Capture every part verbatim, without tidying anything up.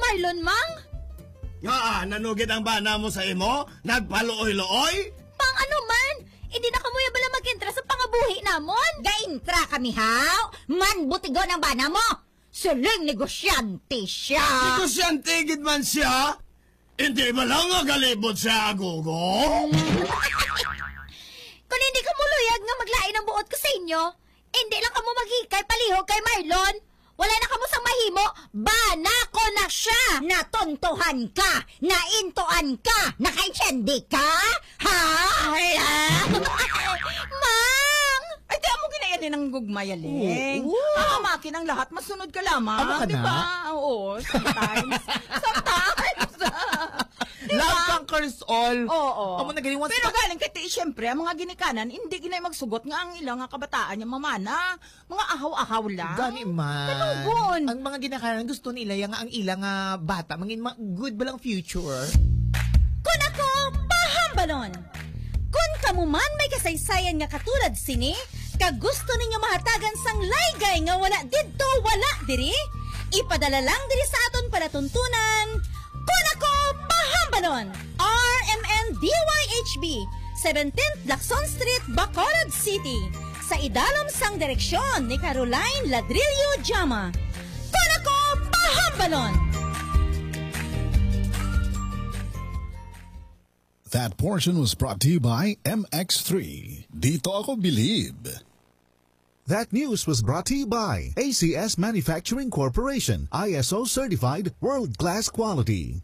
Marlon, Mang? Nga, nanugid ang bana mo sa imo? Nagpaluoy-looy? Pang ano man? Hindi na kamuya bala mag-intra sa pangabuhi namon? Ga-intra kami, haw? Man, butigo ng bana mo! Suling negosyante siya! Negosyante gid man siya? Hindi ba lang nga galibot sa agogo? Kung hindi ka muluyag nga maglain ang buot ko sa inyo, hindi lang ka mo maghikay palihog kay Marlon. Wala na ka mo sang mahimo, bana ko na siya! Natontohan ka! Naintoan ka! Nakainsyende ka? Ha? Mang! Ay, di mo ginayanin ng gugmayaling. Oo. Makamakin ang lahat, masunod ka lamang. Ano ka na? Diba? Oo, sometimes. sometimes. Diba? Love conquers all. Oo. Amo na galing once Pero pa- galing kay ti, siyempre, ang mga ginikanan, hindi ginay magsugot nga ang ilang nga kabataan niya mamana. Mga ahaw-ahaw lang. Gani man. Kanugon. Ang mga ginakaran gusto nila yung ang ilang nga bata, mangin ma- good ba lang future? Kun ako, pahambalon! Kun kamuman may kasaysayan nga katulad sini, kagusto ninyo mahatagan sang laygay nga wala didto wala diri, ipadala lang diri sa aton palatuntunan. Kun ako, pahambalon! R M N D Y H B, seventeenth Lacson Street, Bacolod City. Sa idalom sang direksyon ni Caroline Ladrillo Jama. Kun ako, pahambalon! That portion was brought to you by M X three. Dito ako believe. That news was brought to you by A C S Manufacturing Corporation, I S O certified world-class quality.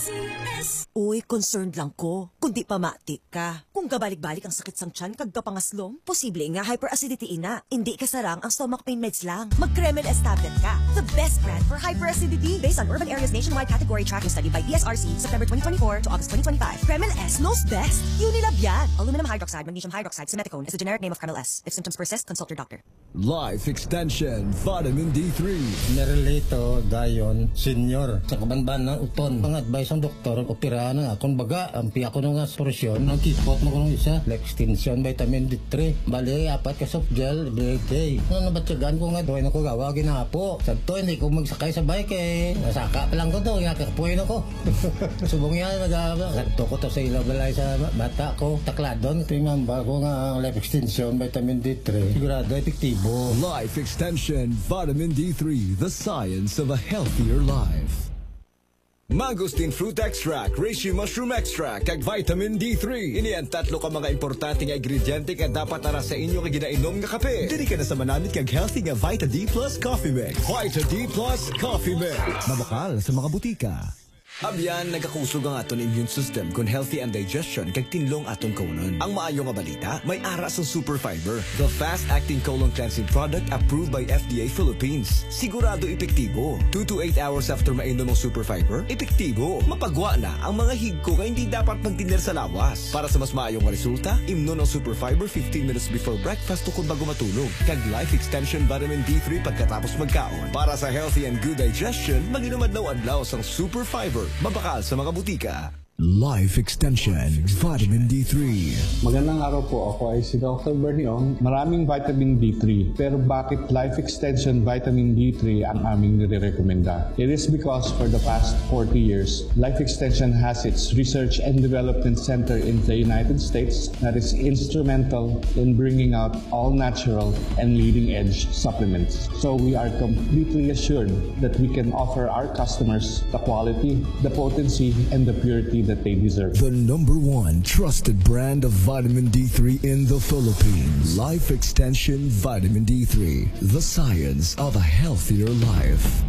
Uy, concerned lang ko. Kung di pa mati ka. Kung gabalik-balik ang sakit sang tiyan, kag kapangaslom, posible nga hyperacidity ina. Hindi ka sarang ang stomach pain meds lang. Mag-Kremel S tablet ka. The best brand for hyperacidity. Based on urban areas nationwide category tracking study by B S R C, September twenty twenty-four to August twenty twenty-five. Kremel S knows best. Unilab yan. Aluminum hydroxide, magnesium hydroxide, simeticone is the generic name of Kremel S. If symptoms persist, consult your doctor. Life Extension Vitamin D three. Nerelito dayon senior sa kabanban ng uton. Ang advice ng doktor, operahan na akong baga. Ang piya ko nga solusyon, ang kipot mo ko nung isa. Extension Vitamin D three. Bali, apat ka soft gel, every day. Ano nabatsagan ko nga doon ako gawa, ginapo. Sagto, hindi ko magsakay sa bike eh. Nasaka pa lang ko to, nakakapuin ako. Subong yan, nag-aaba. Sagto ko to sa ilaw balay sa bata ko. Takladon, tingamba ko nga ang Life Extension Vitamin D three. Sigurado, epektibo. Life Extension Vitamin D three, the science of a healthier life. Mangosteen Fruit Extract, Reishi Mushroom Extract, kag Vitamin D three. Ini ang tatlo ka mga importante nga ingrediente nga dapat ara sa inyo nga ginainom nga kape. Dili ka na sa manamit kag healthy nga Vita D Plus Coffee Mix. Vita D Plus Coffee Mix. Mabakal sa mga butika. Abyan, nagakusog ang aton immune system kung healthy ang digestion kag tinlong aton kaunon. Ang maayo nga balita, may ara sa Super Fiber, the fast-acting colon cleansing product approved by F D A Philippines. Sigurado epektibo. two to eight hours after mainom ang Super Fiber, epektibo. Mapagwa na ang mga higko nga hindi dapat magtiner sa lawas. Para sa mas maayong nga resulta, imnon ang Super Fiber fifteen minutes before breakfast o kung bago matulog. Kag Life Extension Vitamin D three pagkatapos magkaon. Para sa healthy and good digestion, mag-inom adlaw-adlaw sang Super Fiber. Mabakal sa mga butika. Life Extension Vitamin D three. Magandang araw po. Ako ay si Doctor Bernie Ong. Maraming vitamin D three. Pero bakit Life Extension Vitamin D three ang aming nire-recommenda? It is because for the past forty years, Life Extension has its Research and Development Center in the United States that is instrumental in bringing out all natural and leading-edge supplements. So we are completely assured that we can offer our customers the quality, the potency, and the purity that they deserve. The number one trusted brand of vitamin D three in the Philippines. Life Extension Vitamin D three. The science of a healthier life.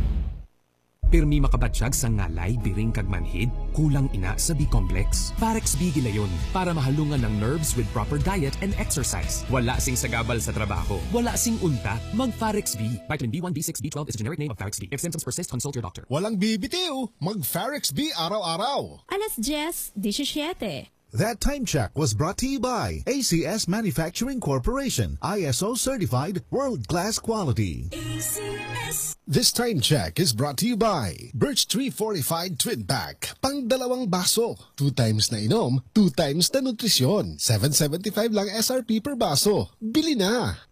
Pirmi makabatsyag sa ngalay, biring kag manhid, kulang ina sa B-complex. Farex B gilayon para mahalungan ng nerves with proper diet and exercise. Wala sing sagabal sa trabaho. Wala sing unta. Mag Farex B. Vitamin B one, B six, B twelve is a generic name of Farex B. If symptoms persist, consult your doctor. Walang bibitiw. Mag Farex B araw-araw. Alas diyes, disyesiyete. That time check was brought to you by A C S Manufacturing Corporation, I S O certified world-class quality. A C S. This time check is brought to you by Birch Tree Fortified Twin Pack. Pang dalawang baso. Two times na inom, two times na nutrisyon. seven seventy-five lang S R P per baso. Bili na!